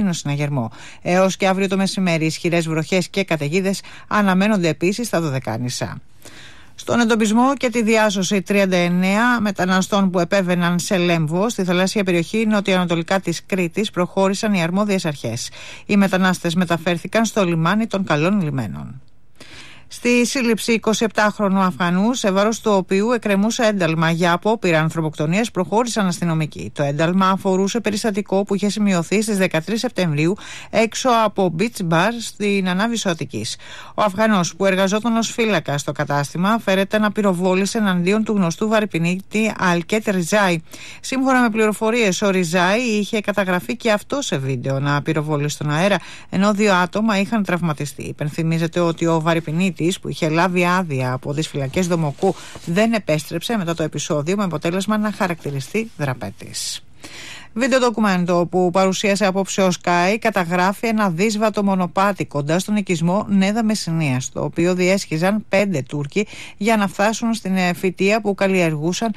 κόκκινο συναγερμό. Έως και αύριο το μεσημέρι, ισχυρές βροχές και καταιγίδες αναμένονται επίσης στα Δωδεκάνησα. Στον εντοπισμό και τη διάσωση 39 μεταναστών που επέβαιναν σε Λέμβο, στη θαλάσσια περιοχή νοτιοανατολικά της Κρήτης, προχώρησαν οι αρμόδιες αρχές. Οι μετανάστες μεταφέρθηκαν στο λιμάνι των Καλών Λιμένων. Στη σύλληψη 27χρονου Αφγανού, σε βάρος του οποίου εκκρεμούσε ένταλμα για απόπειρα ανθρωποκτονίας, προχώρησαν αστυνομικοί. Το ένταλμα αφορούσε περιστατικό που είχε σημειωθεί στις 13 Σεπτεμβρίου έξω από beach bar στην ανάβηση Αττικής. Ο Αφγανός, που εργαζόταν ως φύλακας στο κατάστημα, φέρεται να πυροβόλησε εναντίον του γνωστού βαρυπινίτη Αλκέτ Ριζάι. Σύμφωνα με πληροφορίες, ο Ριζάι είχε καταγραφεί και αυτό σε βίντεο να πυροβολεί στον αέρα, ενώ 2 άτομα είχαν τραυματιστεί. Υπενθυμίζεται ότι ο βαρυπινίτης, που είχε λάβει άδεια από τις φυλακές Δομοκού, δεν επέστρεψε μετά το επεισόδιο, με αποτέλεσμα να χαρακτηριστεί δραπέτης. Βίντεο ντοκουμέντο που παρουσίασε απόψε ο Sky καταγράφει ένα δύσβατο μονοπάτι κοντά στον οικισμό Νέδα Μεσσηνίας, το οποίο διέσχιζαν 5 Τούρκοι για να φτάσουν στην φυτεία που καλλιεργούσαν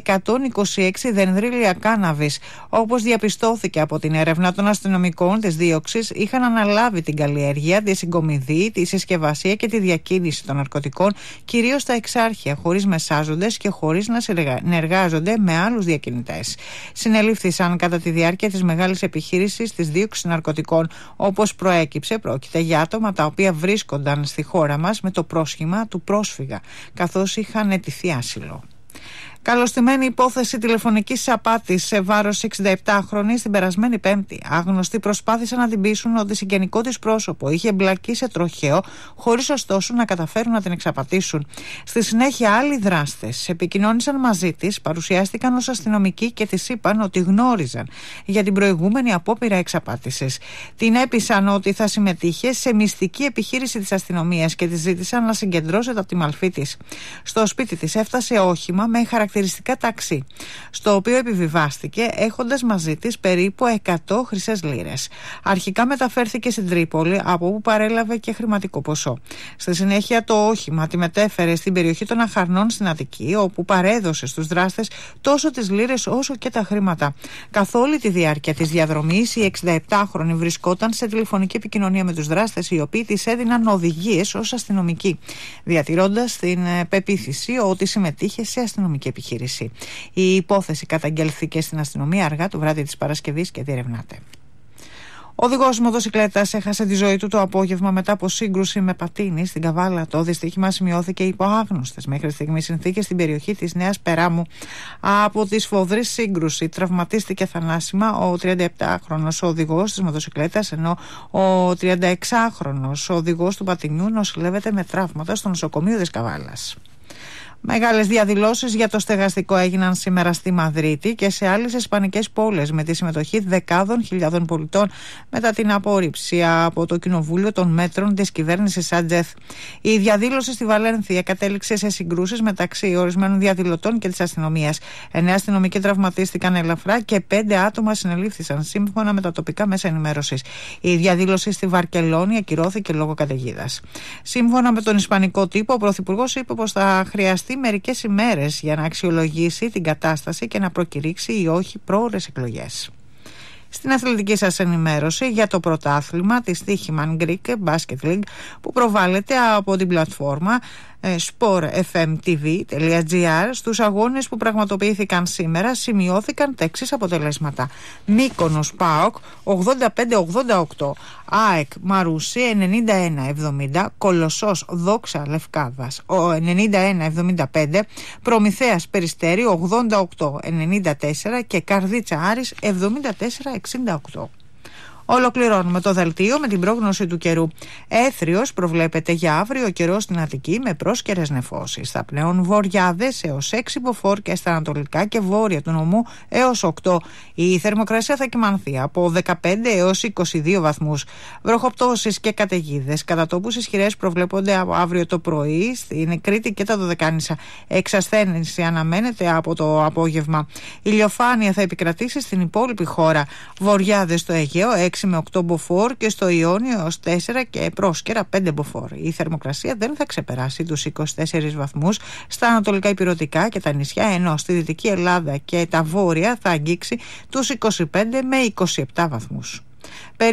126 δενδρύλια κάναβης. Όπως διαπιστώθηκε από την έρευνα των αστυνομικών της δίωξης, είχαν αναλάβει την καλλιέργεια, τη συγκομιδή, τη συσκευασία και τη διακίνηση των ναρκωτικών, κυρίως στα εξάρχεια, χωρίς μεσάζοντες και χωρίς να συνεργάζονται με άλλους διακινητές. Συνελήφθησαν κατά τη διάρκεια της μεγάλης επιχείρησης της δίωξης ναρκωτικών. Όπως προέκυψε, πρόκειται για άτομα τα οποία βρίσκονταν στη χώρα μας με το πρόσχημα του πρόσφυγα, καθώς είχαν αιτηθεί άσυλο. Καλωστημένη υπόθεση τηλεφωνικής απάτης σε βάρος 67χρονη την περασμένη Πέμπτη. Άγνωστοι προσπάθησαν να την πείσουν ότι συγγενικό της πρόσωπο είχε εμπλακεί σε τροχαίο, χωρίς ωστόσο να καταφέρουν να την εξαπατήσουν. Στη συνέχεια, άλλοι δράστες επικοινώνησαν μαζί της, παρουσιάστηκαν ως αστυνομικοί και της είπαν ότι γνώριζαν για την προηγούμενη απόπειρα εξαπάτησης. Την έπεισαν ότι θα συμμετείχε σε μυστική επιχείρηση της αστυνομίας και της ζήτησαν να συγκεντρώσετε από τη μαλφή της. Στο σπίτι της έφτασε όχημα με χαρακτηριστικά ταξί, στο οποίο επιβιβάστηκε έχοντας μαζί της περίπου 100 χρυσές λίρες. Αρχικά μεταφέρθηκε στην Τρίπολη, από όπου παρέλαβε και χρηματικό ποσό. Στη συνέχεια το όχημα τη μετέφερε στην περιοχή των Αχαρνών στην Αττική, όπου παρέδωσε στους δράστες τόσο τις λίρες όσο και τα χρήματα. Καθ' όλη τη διάρκεια της διαδρομής, η 67χρονη βρισκόταν σε τηλεφωνική επικοινωνία με τους δράστες, οι οποίοι της έδιναν οδηγίες ως αστυνομική, διατηρώντας την πεποίθηση ότι συμμετείχε σε αστυνομική επιχείρηση. Η υπόθεση καταγγέλθηκε στην αστυνομία αργά το βράδυ της Παρασκευής και διερευνάται. Ο οδηγός μοτοσικλέτας έχασε τη ζωή του το απόγευμα μετά από σύγκρουση με πατίνι στην Καβάλα. Το δυστύχημα σημειώθηκε υπό άγνωστες μέχρι στιγμής συνθήκες στην περιοχή της Νέας Περάμου. Από τη σφοδρή σύγκρουση τραυματίστηκε θανάσιμα ο 37χρονος οδηγός της μοτοσικλέτας, ενώ ο 36χρονος οδηγός του πατινιού νοσηλεύεται με τραύματα στο νοσοκομείο της Καβάλας. Μεγάλες διαδηλώσεις για το στεγαστικό έγιναν σήμερα στη Μαδρίτη και σε άλλες ισπανικές πόλεις, με τη συμμετοχή δεκάδων χιλιάδων πολιτών μετά την απόρριψη από το Κοινοβούλιο των μέτρων της κυβέρνησης Σάντζεθ. Η διαδήλωση στη Βαλένθια κατέληξε σε συγκρούσεις μεταξύ ορισμένων διαδηλωτών και της αστυνομίας. 9 αστυνομικοί τραυματίστηκαν ελαφρά και 5 άτομα συνελήφθησαν, σύμφωνα με τα τοπικά μέσα ενημέρωσης. Η διαδήλωση στη Βαρκελόνη ακυρώθηκε λόγω καταιγίδας. Σύμφωνα με τον ισπανικό τύπο, ο πρωθυπουργός είπε πως θα χρειαστεί μερικές ημέρες για να αξιολογήσει την κατάσταση και να προκηρύξει ή όχι πρόωρες εκλογές. Στην αθλητική σας ενημέρωση για το πρωτάθλημα της Stoichman Greek Basket League, που προβάλλεται από την πλατφόρμα sportfmtv.gr, στους αγώνες που πραγματοποιήθηκαν σήμερα σημειώθηκαν τα εξής αποτελέσματα: Μύκονος ΠΑΟΚ 85-88, ΑΕΚ Μαρούσι 91-70, Κολοσσός Δόξα Λευκάδας 91-75, Προμηθέας Περιστέρι 88-94 και Καρδίτσα Άρης 74-68. Ολοκληρώνουμε το δελτίο με την πρόγνωση του καιρού. Έθριος προβλέπεται για αύριο καιρός στην Αττική με πρόσκαιρες νεφώσεις. Θα πνέουν βορειάδες έως 6 μποφόρ και στα ανατολικά και βόρεια του νομού έως 8. Η θερμοκρασία θα κυμανθεί από 15 έως 22 βαθμούς. Βροχοπτώσεις και καταιγίδες κατά τόπους ισχυρές προβλέπονται από αύριο το πρωί στην Κρήτη και τα Δωδεκάνησα. Εξασθένηση αναμένεται από το απόγευμα. Ηλιοφάνεια θα επικρατήσει στην υπόλοιπη χώρα. Βορειάδες στο Αιγαίο 6 με 8 μποφόρ και στο Ιόνιο έως 4 και πρόσκαιρα 5 μποφόρ. Η θερμοκρασία δεν θα ξεπεράσει τους 24 βαθμούς στα ανατολικά ηπειρωτικά και τα νησιά, ενώ στη Δυτική Ελλάδα και τα βόρεια θα αγγίξει τους 25 με 27 βαθμούς.